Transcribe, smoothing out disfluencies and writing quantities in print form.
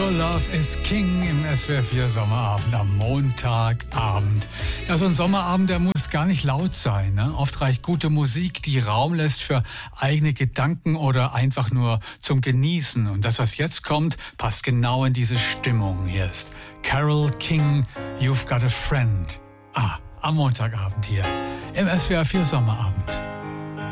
Love is King im SWR 4 Sommerabend am Montagabend. Ja, so ein Sommerabend, der muss gar nicht laut sein, ne? Oft reicht gute Musik, die Raum lässt für eigene Gedanken oder einfach nur zum Genießen. Und das, was jetzt kommt, passt genau in diese Stimmung. Hier ist Carole King, You've Got a Friend. Am Montagabend hier im SWR 4 Sommerabend.